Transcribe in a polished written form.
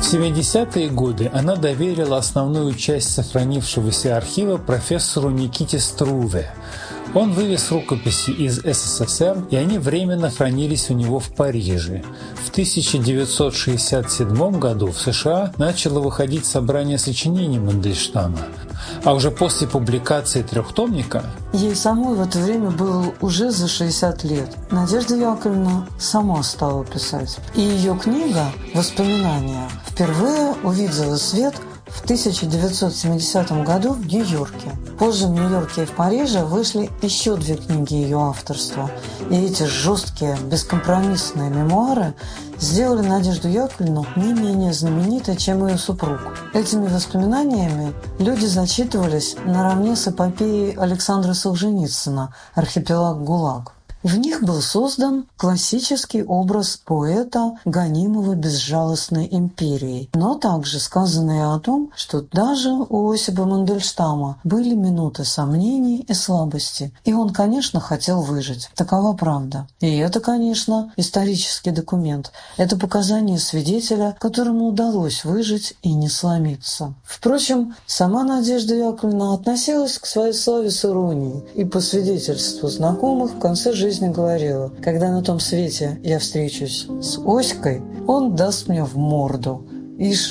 В 70-е годы она доверила основную часть сохранившегося архива профессору Никите Струве. Он вывез рукописи из СССР, и они временно хранились у него в Париже. В 1967 году в США начало выходить собрание сочинений Мандельштама. А уже после публикации трехтомника... Ей самой в это время было уже за 60 лет. Надежда Яковлевна сама стала писать. И ее книга «Воспоминания» впервые увидела свет в 1970 году в Нью-Йорке. Позже в Нью-Йорке и в Париже вышли еще 2 книги ее авторства. И эти жесткие, бескомпромиссные мемуары сделали Надежду Яковлевну не менее знаменитой, чем ее супруг. Этими воспоминаниями люди зачитывались наравне с эпопеей Александра Солженицына «Архипелаг ГУЛАГ». В них был создан классический образ поэта, гонимого безжалостной империей, но также сказано и о том, что даже у Осипа Мандельштама были минуты сомнений и слабости, и он, конечно, хотел выжить. Такова правда. И это, конечно, исторический документ. Это показания свидетеля, которому удалось выжить и не сломиться. Впрочем, сама Надежда Яковлевна относилась к своей славе с иронией и, по свидетельству знакомых, в конце жизни говорила: когда на том свете я встречусь с Оськой, он даст мне в морду.